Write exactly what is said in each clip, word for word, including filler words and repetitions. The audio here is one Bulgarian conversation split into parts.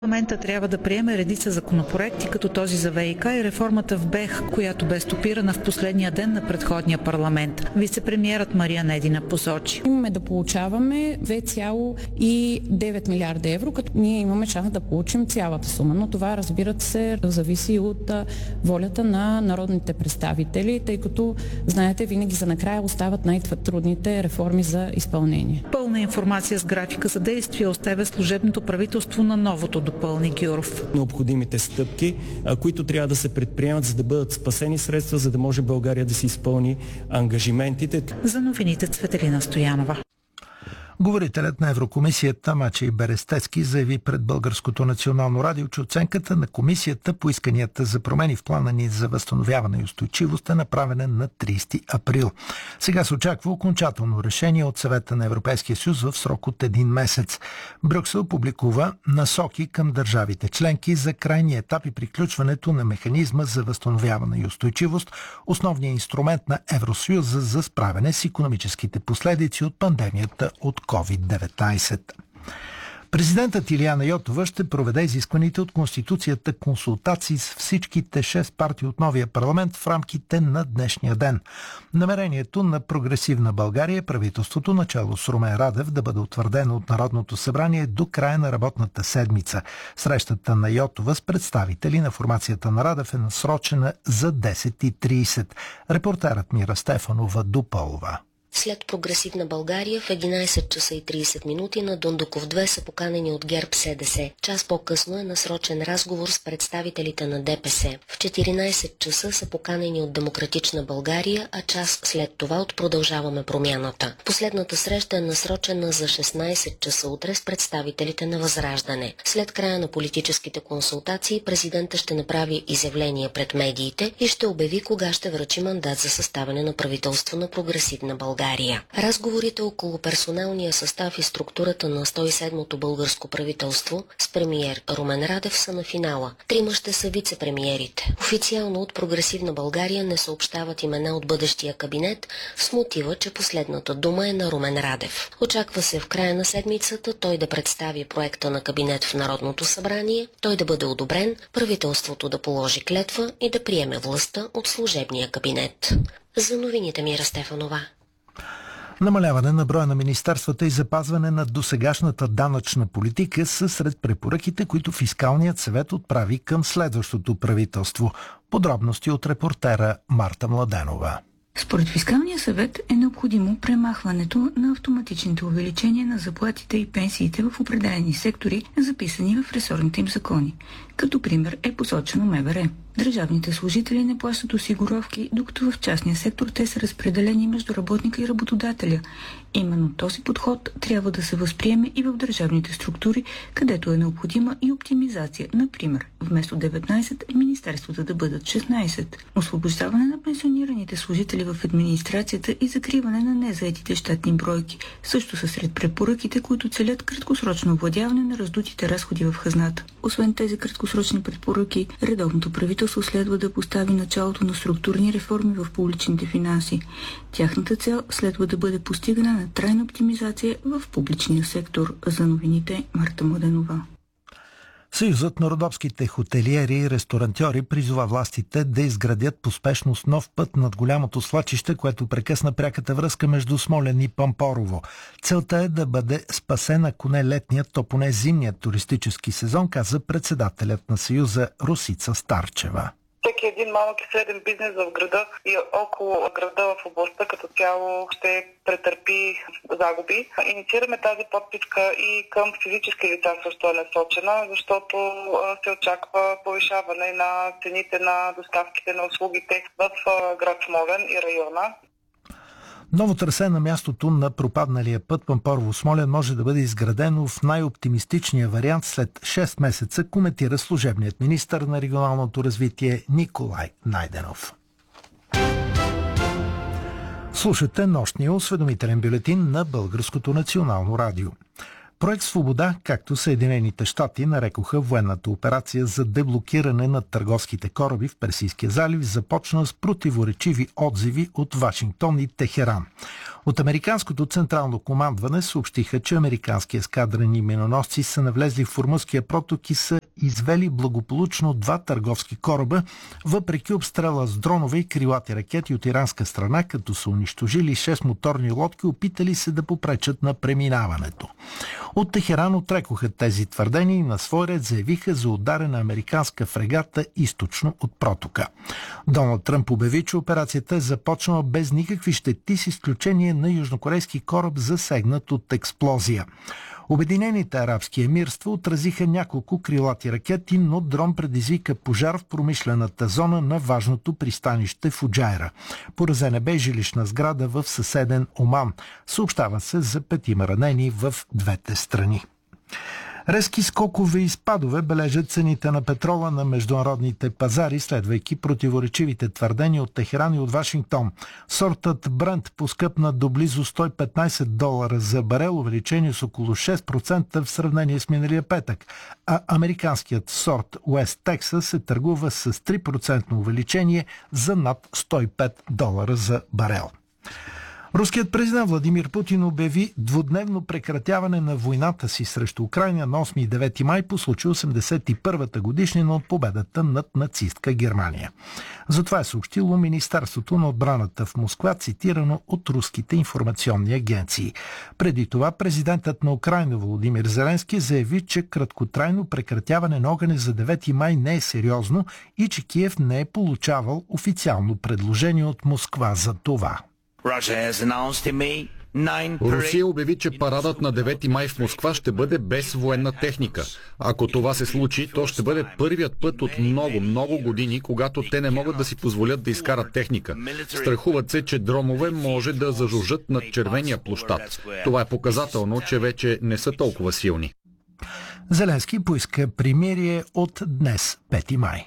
Парламента трябва да приеме редица законопроекти, като този за ВиК и реформата в БЕХ, която бе стопирана в последния ден на предходния парламент. Вицепремиерът Мария Недина посочи. Имаме да получаваме две цяло и девет милиарда евро, като ние имаме шанс да получим цялата сума. Но това, разбирате се, зависи от волята на народните представители, тъй като, знаете, винаги за накрая остават най-трудните реформи за изпълнение. Пълна информация с графика за действие оставя служебното правителство на новото, допълни Гюров. Необходимите стъпки, които трябва да се предприемат, за да бъдат спасени средства, за да може България да си изпълни ангажиментите. За новините Цветелина Стоянова. Говорителят на Еврокомисията Мачей Берестецки заяви пред Българското национално радио, че оценката на комисията по исканията за промени в плана ни за възстановяване и устойчивост е направена на тридесети април. Сега се очаква окончателно решение от Съвета на Европейския съюз в срок от един месец. Брюксел публикува насоки към държавите членки за крайния етап и приключването на механизма за възстановяване и устойчивост, основният инструмент на Евросъюза за справяне с икономическите последици от пандемията от ковид деветнайсет. Президентът Илияна Йотова ще проведе изискваните от Конституцията консултации с всичките шест партии от новия парламент в рамките на днешния ден. Намерението на Прогресивна България е правителството начало с Румен Радев да бъде утвърдено от Народното събрание до края на работната седмица. Срещата на Йотова с представители на формацията на Радев е насрочена за десет и тридесет. Репортерът Мира Стефанова допълва. След Прогресивна България в единайсет часа и тридесет минути на Дондуков две са поканени от ГЕРБ СДС. Час по-късно е насрочен разговор с представителите на ДПС. В четиринайсет часа са поканени от Демократична България, а час след това от Продължаваме промяната. Последната среща е насрочена за шестнайсет часа утре с представителите на Възраждане. След края на политическите консултации президента ще направи изявление пред медиите и ще обяви кога ще връчи мандат за съставяне на правителство на Прогресивна България. Разговорите около персоналния състав и структурата на сто и седмото българско правителство с премиер Румен Радев са на финала. Трима ще са вице-премиерите. Официално от Прогресивна България не съобщават имена от бъдещия кабинет с мотива, че последната дума е на Румен Радев. Очаква се в края на седмицата той да представи проекта на кабинет в Народното събрание, той да бъде одобрен, правителството да положи клетва и да приеме властта от служебния кабинет. За новините Мира Стефанова. Намаляване на броя на министерствата и запазване на досегашната данъчна политика са сред препоръките, които Фискалният съвет отправи към следващото правителство. Подробности от репортера Марта Младенова. Според Фискалния съвет е необходимо премахването на автоматичните увеличения на заплатите и пенсиите в определени сектори, записани в ресорните им закони. Като пример е посочено МВР. Държавните служители не плащат осигуровки, докато в частния сектор те са разпределени между работника и работодателя. Именно този подход трябва да се възприеме и в държавните структури, където е необходима и оптимизация. Например, вместо деветнайсет, министерствата да бъдат шестнайсет. Освобождаване на пенсионираните служители в администрацията и закриване на незаетите щатни бройки също са сред препоръките, които целят краткосрочно овладяване на раздутите разходи в хазната. Освен тези краткосрочни препоръки, редовното правителство следва да постави началото на структурни реформи в публичните финанси. Тяхната цел следва да бъде постигане на трайна оптимизация в публичния сектор. За новините Марта Младенова. Съюзът на родопските хотелиери и ресторантьори призова властите да изградят по спешност нов път над голямото свлачище, което прекъсна пряката връзка между Смолян и Пампорово. Целта е да бъде спасен, ако не летният, то поне зимният туристически сезон, каза председателят на Съюза Росица Старчева. Всеки един малък и среден бизнес в града и около града в областта като цяло ще претърпи загуби. Инициираме тази подписка и към физически лица също е насочена, защото се очаква повишаване на цените на доставките на услугите в град Смолян и района. Ново трасе на мястото на пропадналия път Пампорово-Смолян може да бъде изградено в най-оптимистичния вариант след шест месеца, коментира служебният министър на регионалното развитие Николай Найденов. Слушате нощния осведомителен бюлетин на Българското национално радио. Проект Свобода, както Съединените щати нарекоха военната операция за деблокиране на търговските кораби в Персийския залив, започна с противоречиви отзиви от Вашингтон и Техеран. От американското централно командване съобщиха, че американски ескадрени миноносци са навлезли в Ормузския проток и са извели благополучно два търговски кораба, въпреки обстрела с дронове и крилати ракети от иранска страна, като са унищожили шест моторни лодки, опитали се да попречат на преминаването. От Техеран отрекоха тези твърдения и на свой ред заявиха за ударена американска фрегата източно от протока. Доналд Тръмп обяви, че операцията е започнала без никакви щети, с изключение на южнокорейски кораб, засегнат от експлозия. Обединените арабски емирства отразиха няколко крилати ракети, но дрон предизвика пожар в промишлената зона на важното пристанище Фуджайра. Поразена бе жилищна сграда в съседен Оман. Съобщава се за петима ранени в двете страни. Резки скокове и спадове бележат цените на петрола на международните пазари, следвайки противоречивите твърдения от Техеран и от Вашингтон. Сортът Брент поскъпна до близо сто и петнайсет долара за барел, увеличение с около шест процента в сравнение с миналия петък, а американският сорт Уест Тексас се търгува с три процента увеличение за над сто и пет долара за барел. Руският президент Владимир Путин обяви двудневно прекратяване на войната си срещу Украйна на осми и девети май по случай осемдесет и първата годишнина от победата над нацистка Германия. Затова е съобщило Министерството на отбраната в Москва, цитирано от руските информационни агенции. Преди това президентът на Украйна Володимир Зеленски заяви, че краткотрайно прекратяване на огъня за девети май не е сериозно и че Киев не е получавал официално предложение от Москва за това. Русия обяви, че парадът на девети май в Москва ще бъде без военна техника. Ако това се случи, то ще бъде първият път от много, много години, когато те не могат да си позволят да изкарат техника. Страхуват се, че дронове може да зажужжат над червения площад. Това е показателно, че вече не са толкова силни. Зеленски поиска примирие от днес, пети май.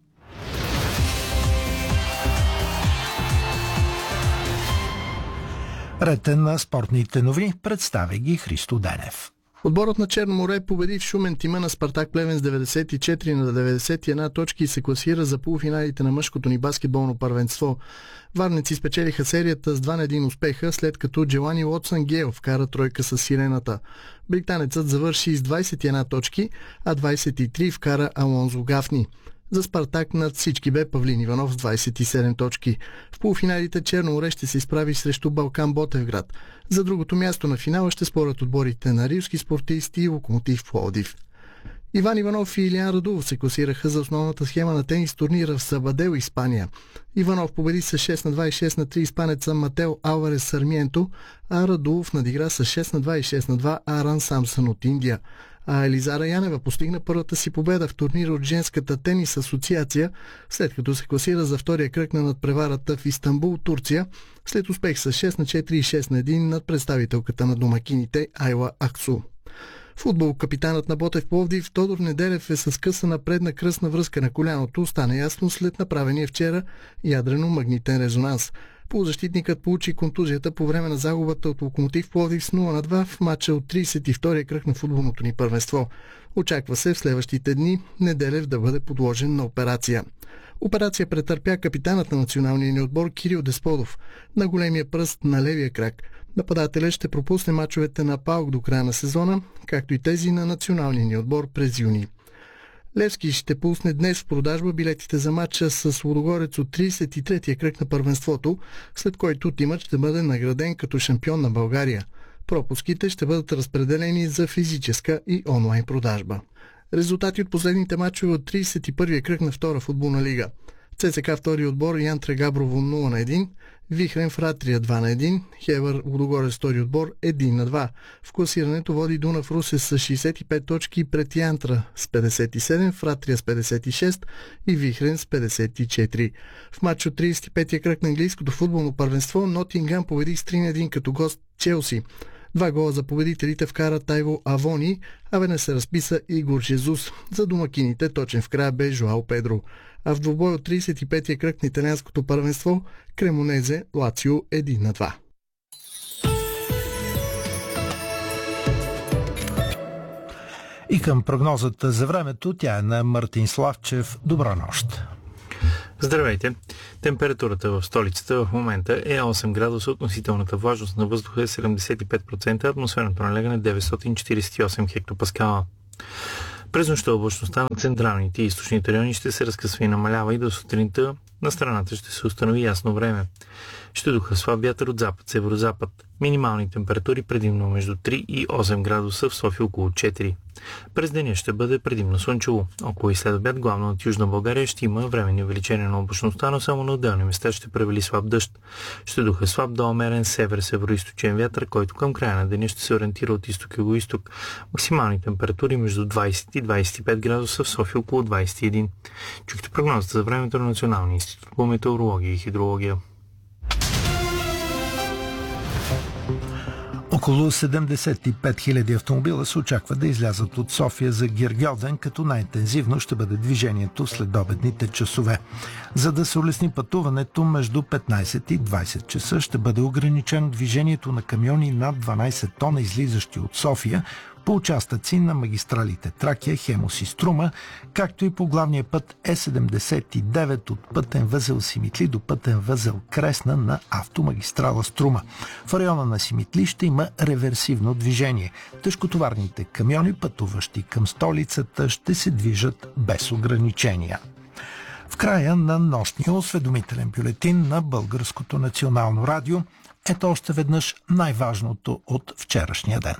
Ретен на спортните новини, представя ги Христо Денев. Отборът на Черно море победи в Шумен тима на Спартак Плевен с деветдесет и четири на деветдесет и една точки и се класира за полуфиналите на мъжкото ни баскетболно първенство. Варнеци спечелиха серията с два на един успеха, след като Джелани Уотсън Гейл вкара тройка с сирената. Британецът завърши с двайсет и една точки, а двайсет и три вкара Алонзо Гафни. За Спартак над всички бе Павлин Иванов с двайсет и седем точки. В полуфиналите Черно море ще се изправи срещу Балкан Ботевград. За другото място на финала ще спорят отборите на Рилски спортист и Локомотив Пловдив. Иван Иванов и Илиан Радулов се класираха за основната схема на тенис турнира в Сабадел, Испания. Иванов победи с шест на два и шест на три испанеца Матео Алварес Сармиенто, а Радулов надигра с шест на два и шест на два Аран Самсън от Индия. А Елизара Янева постигна първата си победа в турнира от женската тенис асоциация, след като се класира за втория кръг на надпреварата в Истанбул, Турция, след успех с шест на четири и шест на един над представителката на домакините Айла Аксу. Футбол капитанът на Ботев Пловдив Тодор Неделев е с късана предна кръстна връзка на коляното, стана ясно след направения вчера ядрено-магнитен резонанс. Полузащитникът получи контузията по време на загубата от Локомотив Пловдив с нула на два в матча от трийсет и втория кръг на футболното ни първенство. Очаква се в следващите дни Неделев да бъде подложен на операция. Операция претърпя капитанът на националния ни отбор Кирил Десподов на големия пръст на левия крак. Нападателят ще пропусне мачовете на ПАОК до края на сезона, както и тези на националния ни отбор през юни. Левски ще пусне днес в продажба билетите за матча с Лудогорец от трийсет и третия кръг на първенството, след който тимът ще бъде награден като шампион на България. Пропуските ще бъдат разпределени за физическа и онлайн продажба. Резултати от последните матчове от трийсет и първия кръг на втора футболна лига. ЦСКА втори отбор Ян Трегаброво нула на един, Вихрен Фратрия два на един, Хевър Лудогорец втори отбор един на два. В класирането води Дунав Русе с шейсет и пет точки пред Янтра с петдесет и седем, Фратрия с петдесет и шест и Вихрен с петдесет и четири. В матч от трийсет и петия кръг на английското футболно първенство Нотингъм победи с три на един като гост Челси. Два гола за победителите вкара Тайво Авони, а веднъж се разписа Игор Жезус. За домакините точен в края бе Жоао Педро. А в двубой от трийсет и петия кръг на италианското първенство Кремонезе Лацио един на два. И към прогнозата за времето, тя е на Мартин Славчев. Добра нощ! Здравейте! Температурата в столицата в момента е осем градуса, относителната влажност на въздуха е седемдесет и пет процента, атмосферното налягане деветстотин четиридесет и осем хектопаскала. През нощта облачността на централните и източните райони ще се разкъсва и намалява и до сутринта на страната ще се установи ясно време. Ще духа слаб вятър от запад-северозапад. Минимални температури предимно между три и осем градуса, в София около четири. През деня ще бъде предимно слънчево. Около и след обяд, главно от Южна България, ще има временни увеличения на облачността, но само на отделни места ще превали слаб дъжд. Ще духа слаб до умерен север-североизточен вятър, който към края на деня ще се ориентира от изток-югоизток. Максимални температури между двадесет и двадесет и пет градуса, в София около двадесет и един. Чухте прогнозата за времето на Националния институт по метеорология и хидрология. Около седемдесет и пет хиляди автомобила се очаква да излязат от София за Гергьовден, като най-интензивно ще бъде движението след обедните часове. За да се улесни пътуването, между петнадесет и двадесет часа ще бъде ограничено движението на камиони над дванадесет тона, излизащи от София, по участъци на магистралите Тракия, Хемус и Струма, както и по главния път Е седемдесет и девет от пътен възел Симитли до пътен възел Кресна на автомагистрала Струма. В района на Симитли ще има реверсивно движение. Тежкотоварните камиони, пътуващи към столицата, ще се движат без ограничения. В края на нощния осведомителен бюлетин на Българското национално радио, ето още веднъж най-важното от вчерашния ден.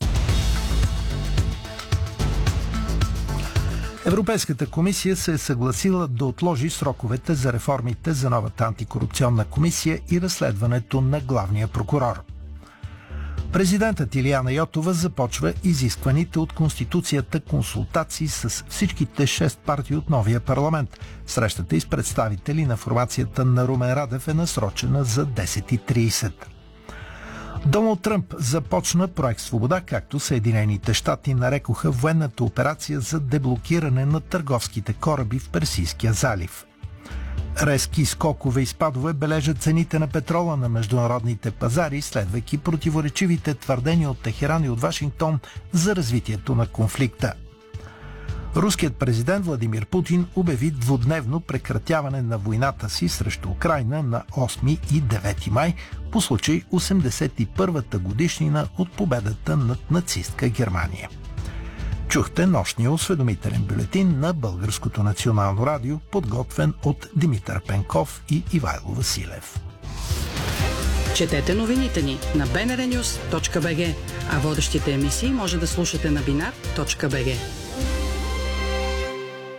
Европейската комисия се е съгласила да отложи сроковете за реформите за новата антикорупционна комисия и разследването на главния прокурор. Президентът Илияна Йотова започва изискваните от Конституцията консултации с всичките шест партии от новия парламент. Срещата и с представители на формацията на Румен Радев е насрочена за десет и тридесет. Доналд Тръмп започна проект Свобода, както Съединените щати нарекоха военната операция за деблокиране на търговските кораби в Персийския залив. Резки скокове и спадове бележат цените на петрола на международните пазари, следвайки противоречивите твърдения от Техеран и от Вашингтон за развитието на конфликта. Руският президент Владимир Путин обяви двудневно прекратяване на войната си срещу Украйна на осми и девети май по случай осемдесет и първата годишнина от победата над нацистка Германия. Чухте нощния осведомителен бюлетин на Българското национално радио, подготвен от Димитър Пенков и Ивайло Василев. Четете новините ни на би ен ар нюз точка би джи, а водещите емисии може да слушате на бинар точка би джи.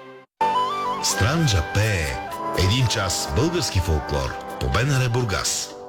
Странджа пее. Един час български фолклор по БНР Бургас.